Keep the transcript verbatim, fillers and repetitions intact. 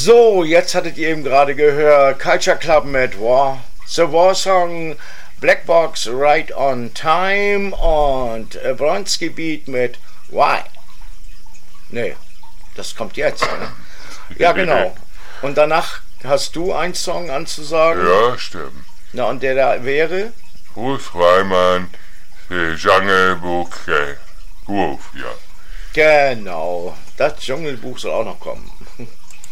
So, jetzt hattet ihr eben gerade gehört Culture Club mit War, The War Song, Black Box Right on Time und äh, Bronski Beat mit Why. Nee, das kommt jetzt. Ne? Ja, genau. Und danach hast du einen Song anzusagen? Ja, stimmt. Na, und der da wäre? Ruth Reimann, für Jungle Book, äh, Wolf, ja. Genau, das Dschungelbuch soll auch noch kommen.